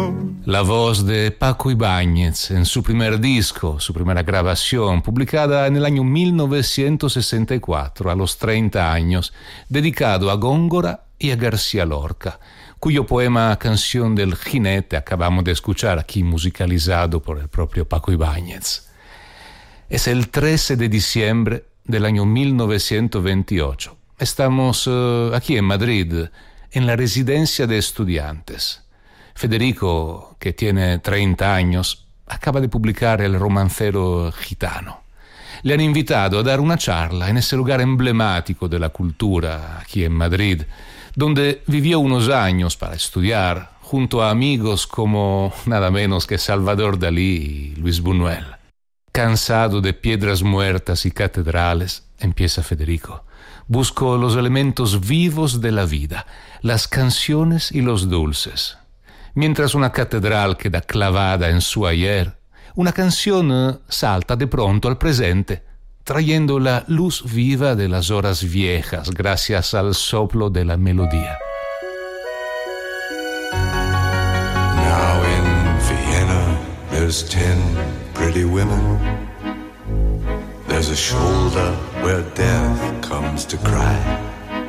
La voz de Paco Ibáñez en su primer disco, su primera grabación, publicada en el año 1964, a los 30 años, dedicado a Góngora y a García Lorca, cuyo poema Canción del Jinete acabamos de escuchar aquí musicalizado por el propio Paco Ibáñez. Es el 13 de diciembre del año 1928. Estamos aquí en Madrid, en la residencia de estudiantes. Federico, que tiene 30 años, acaba de publicar El romancero gitano. Le han invitado a dar una charla en ese lugar emblemático de la cultura aquí en Madrid, donde vivió unos años para estudiar, junto a amigos como nada menos que Salvador Dalí y Luis Buñuel. Cansado de piedras muertas y catedrales, empieza Federico, busco los elementos vivos de la vida, las canciones y los dulces. Mientras una catedral queda clavada en su ayer, una canción salta de pronto al presente, trayendo la luz viva de las horas viejas gracias al soplo de la melodía. Now in Vienna there's 10 pretty women. There's a shoulder where death comes to cry.